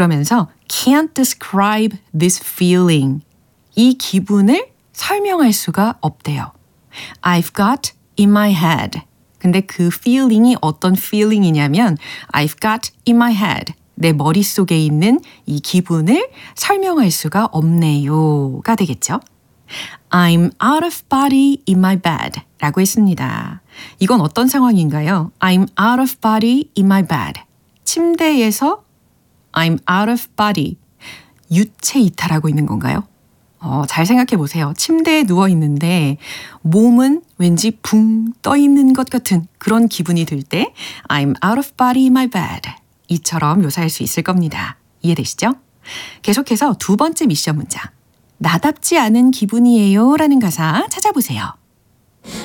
그러면서 can't describe this feeling. 이 기분을 설명할 수가 없대요. I've got in my head. 근데 그 feeling이 어떤 feeling이냐면 I've got in my head. 내 머릿속에 있는 이 기분을 설명할 수가 없네요가 되겠죠. I'm out of body in my bed 라고 했습니다. 이건 어떤 상황인가요? I'm out of body in my bed. 침대에서 I'm out of body. 유체 이탈하고 있는 건가요? 잘 생각해 보세요. 침대에 누워 있는데 몸은 왠지 붕 떠 있는 것 같은 그런 기분이 들 때 I'm out of body in my bed. 이처럼 묘사할 수 있을 겁니다. 이해되시죠? 계속해서 두 번째 미션 문장. 나답지 않은 기분이에요 라는 가사 찾아보세요.